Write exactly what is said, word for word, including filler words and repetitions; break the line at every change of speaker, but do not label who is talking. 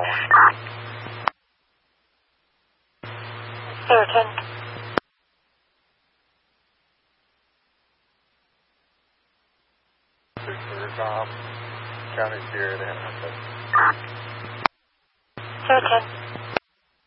calling?
Ayrton.
six hundred Tom, County Spirit, and
Ayrton.